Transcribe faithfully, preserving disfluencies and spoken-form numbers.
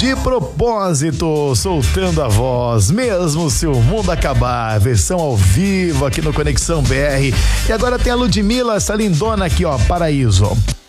De propósito, soltando a voz, mesmo se o mundo acabar, versão ao vivo aqui no Conexão B R. E agora tem a Ludmilla, essa lindona aqui, ó, Paraíso.